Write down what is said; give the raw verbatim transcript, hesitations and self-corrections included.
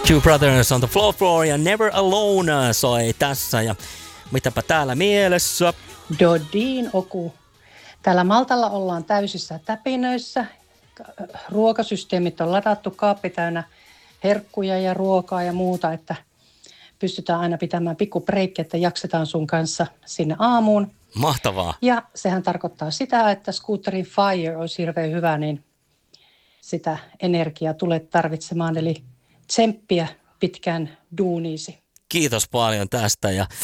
Two Brothers on the Floor Floor ja Never Alone soi tässä. Ja mitäpä täällä mielessä? Dodin Oku. Täällä Maltalla ollaan täysissä täpinöissä. Ruokasysteemit on ladattu, kaappi täynnä herkkuja ja ruokaa ja muuta, että pystytään aina pitämään pikku breikki, että jaksetaan sun kanssa sinne aamuun. Mahtavaa. Ja sehän tarkoittaa sitä, että Scooterin Fire olisi hirveän hyvä, niin sitä energiaa tulet tarvitsemaan, eli tsemppiä pitkään duuniisi. Kiitos paljon tästä ja